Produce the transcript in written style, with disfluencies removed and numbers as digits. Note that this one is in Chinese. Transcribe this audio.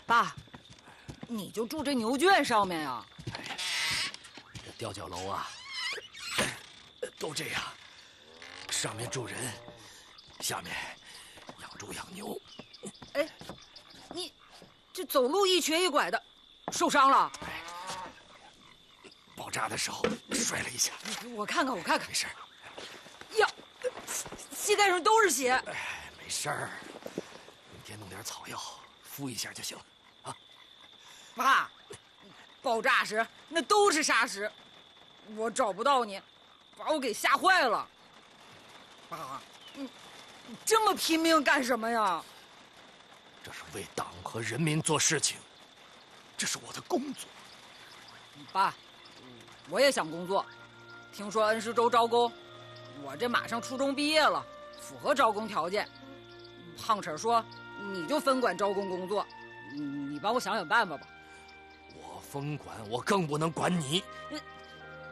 爸，你就住这牛圈上面呀？ 这吊脚楼啊，都这样，上面住人，下面养猪养牛。 哎，你这走路一瘸一拐的，受伤了？ 爆炸的时候摔了一下。 我看看， 没事。 呀，膝盖上都是血。 哎，没事儿，明天弄点草药敷一下就行了啊。 爸，爆炸时那都是沙石，我找不到你，把我给吓坏了。爸，你这么拼命干什么呀？ 这是为党和人民做事情，这是我的工作。 爸，我也想工作，听说恩施州招工，我这马上初中毕业了，符合招工条件。胖婶说你就分管招工工作，你帮我想想办法吧。 我分管，我更不能管你。